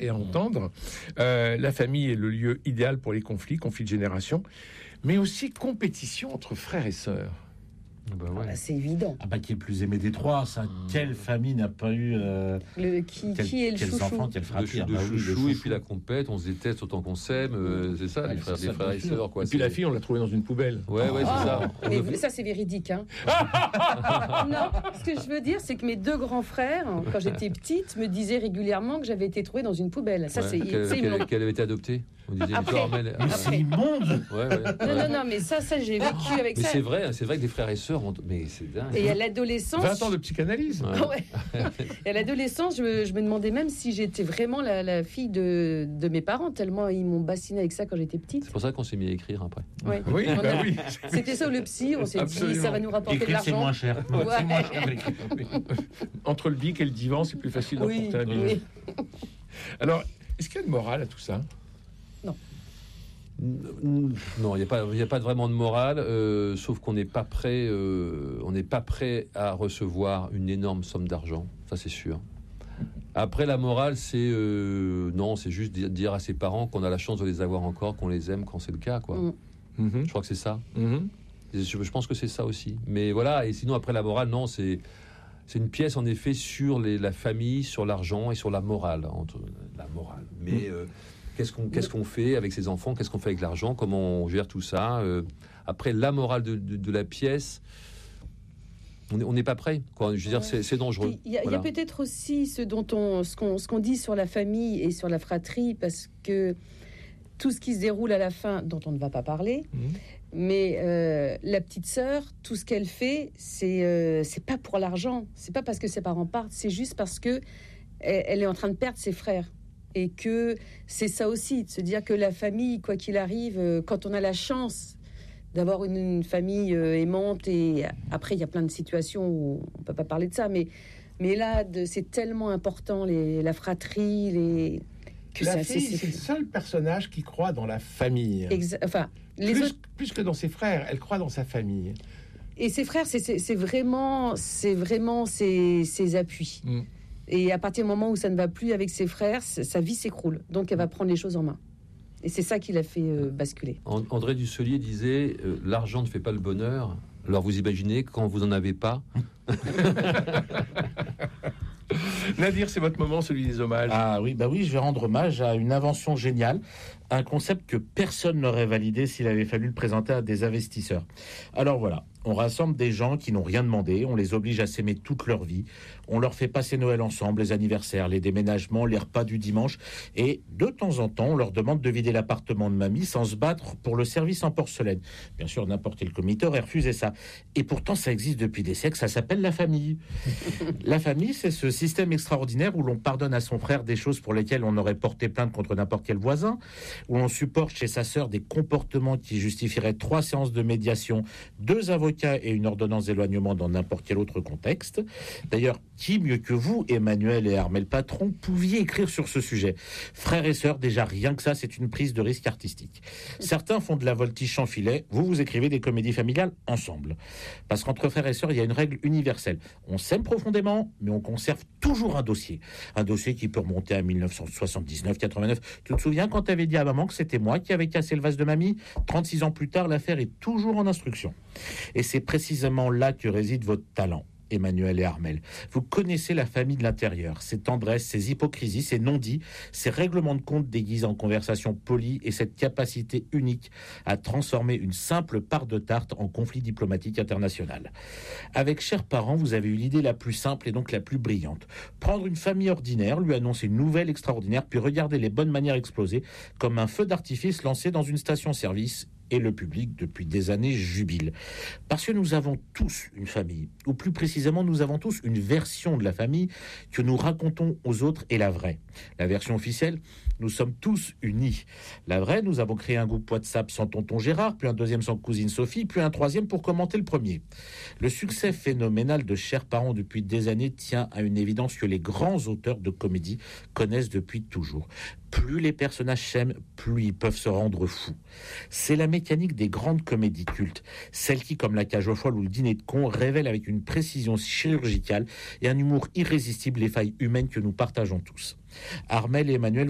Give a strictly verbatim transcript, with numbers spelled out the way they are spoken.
et à entendre. Euh, la famille est le lieu idéal pour les conflits, conflits de génération, mais aussi compétition entre frères et sœurs. Bah ouais. Ah, c'est évident. Ah bah qui est le plus aimé des trois, ça. Quelle famille n'a pas eu euh, le, qui, quel, qui est le quels chouchou enfants, quelle De, fratrie, chou- ah de bah oui, chouchou, le chouchou. et puis la compète, on se déteste autant qu'on s'aime, euh, c'est ça, Ouais, les frères, c'est des ça, frères et bien sûr. sœurs, quoi. Et puis c'est- la fille, on l'a trouvée dans une poubelle. Ouais, ouais, c'est Ah, ça. On mais veut- ça c'est véridique, hein. Non, ce que je veux dire, c'est que mes deux grands frères, quand j'étais petite, me disaient régulièrement que j'avais été trouvée dans une poubelle. Ça, Ouais, c'est, qu'elle, c'est, ils me qu'elle- l'ont- qu'elle avait été adoptée. On disait, Après. toi, Armel, Mais ah, c'est immonde. ouais, ouais, Non, ouais. non, non, mais ça, ça j'ai vécu avec Mais ça. c'est vrai, c'est vrai que les frères et sœurs, ont... mais c'est dingue. Et à l'adolescence, vingt ans de psychanalyse. Ouais. Ouais. Et à l'adolescence, je me, je me demandais même si j'étais vraiment la, la fille de, de mes parents, tellement ils m'ont bassinée avec ça quand j'étais petite. C'est pour ça qu'on s'est mis à écrire après. Ouais. Oui, On bah a- oui. C'était ça le psy, on s'est Absolument. dit ça va nous rapporter de Écrire, c'est l'argent. moins cher. Ouais. C'est moins cher que l'écrire. Entre le bic et le divan, c'est plus facile Oui, d'emporter un billet. oui. Alors, est-ce qu'il y a une morale à tout ça? Non, il n'y a pas, il y a pas vraiment de morale, euh, sauf qu'on n'est pas prêt, euh, on n'est pas prêt à recevoir une énorme somme d'argent, ça c'est sûr. Après la morale, c'est euh, non, c'est juste dire, dire à ses parents qu'on a la chance de les avoir encore, qu'on les aime quand c'est le cas, quoi. Mm. Mhm. Je crois que c'est ça. Mhm. Je, je pense que c'est ça aussi. Mais voilà, et sinon après la morale, non, c'est c'est une pièce en effet sur les, la famille, sur l'argent et sur la morale, entre la morale. Mais euh, Qu'est-ce qu'on, qu'est-ce qu'on fait avec ses enfants? Qu'est-ce qu'on fait avec l'argent? Comment on gère tout ça? euh, Après, la morale de, de, de la pièce, on n'est on n'est pas prêt. Quoi. Je veux dire, c'est, c'est dangereux. Il y a, Voilà. il y a peut-être aussi ce dont on, ce qu'on, ce qu'on dit sur la famille et sur la fratrie, parce que tout ce qui se déroule à la fin, dont on ne va pas parler, Mhm. mais euh, la petite sœur, tout ce qu'elle fait, c'est euh, c'est pas pour l'argent, c'est pas parce que ses parents partent, c'est juste parce que elle, elle est en train de perdre ses frères. Et que c'est ça aussi, de se dire que la famille, quoi qu'il arrive, euh, quand on a la chance d'avoir une, une famille euh, aimante, et après il y a plein de situations où on peut pas parler de ça, mais mais là de, c'est tellement important, les, la fratrie, les que La ça, fille, c'est, c'est le seul personnage qui croit dans la famille. exa- enfin les plus, autres plus que dans ses frères, elle croit dans sa famille. et ses frères, c'est, c'est, c'est vraiment c'est vraiment ses, ses appuis. Mm. Et à partir du moment où ça ne va plus avec ses frères, c- sa vie s'écroule. Donc elle va prendre les choses en main. Et c'est ça qui l'a fait euh, basculer. And- André Dusselier disait euh, l'argent ne fait pas le bonheur. Alors vous imaginez quand vous en avez pas. Nadir, c'est votre moment, celui des hommages. Ah oui, bah oui, je vais rendre hommage à une invention géniale, un concept que personne n'aurait validé s'il avait fallu le présenter à des investisseurs. Alors voilà, on rassemble des gens qui n'ont rien demandé, on les oblige à s'aimer toute leur vie, on leur fait passer Noël ensemble, les anniversaires, les déménagements, les repas du dimanche, et de temps en temps, on leur demande de vider l'appartement de mamie sans se battre pour le service en porcelaine. Bien sûr, n'importe quel comité aurait refusé ça. Et pourtant, ça existe depuis des siècles, ça s'appelle la famille. La famille, c'est ce système extraordinaire où l'on pardonne à son frère des choses pour lesquelles on aurait porté plainte contre n'importe quel voisin, où l'on supporte chez sa sœur des comportements qui justifieraient trois séances de médiation, deux avocats et une ordonnance d'éloignement dans n'importe quel autre contexte. D'ailleurs, qui mieux que vous, Emmanuel et Armel Patron, pouviez écrire sur ce sujet? Frères et sœurs, déjà rien que ça, c'est une prise de risque artistique. Certains font de la voltige sans filet, vous, vous écrivez des comédies familiales ensemble. Parce qu'entre frères et sœurs, il y a une règle universelle. On s'aime profondément, mais on conserve toujours un dossier. Un dossier qui peut remonter à dix-neuf cent soixante-dix-neuf quatre-vingt-neuf. Tu te souviens quand tu avais dit à maman que c'était moi qui avais cassé le vase de mamie? trente-six ans plus tard, l'affaire est toujours en instruction. Et c'est précisément là que réside votre talent, Emmanuel et Armel. Vous connaissez la famille de l'intérieur, ses tendresses, ses hypocrisies, ses non-dits, ses règlements de compte déguisés en conversation polie et cette capacité unique à transformer une simple part de tarte en conflit diplomatique international. Avec Chers parents, vous avez eu l'idée la plus simple et donc la plus brillante. Prendre une famille ordinaire, lui annoncer une nouvelle extraordinaire, puis regarder les bonnes manières exploser comme un feu d'artifice lancé dans une station-service. Et le public, depuis des années, jubile. Parce que nous avons tous une famille, ou plus précisément, nous avons tous une version de la famille que nous racontons aux autres et la vraie. La version officielle, nous sommes tous unis. La vraie, nous avons créé un groupe WhatsApp sans tonton Gérard, puis un deuxième sans cousine Sophie, puis un troisième pour commenter le premier. Le succès phénoménal de Chers parents depuis des années tient à une évidence que les grands auteurs de comédie connaissent depuis toujours. Plus les personnages s'aiment, plus ils peuvent se rendre fous. C'est la mécanique des grandes comédies cultes, celles qui, comme La Cage aux folles ou Le Dîner de cons, révèlent avec une précision chirurgicale et un humour irrésistible les failles humaines que nous partageons tous. Armel et Emmanuel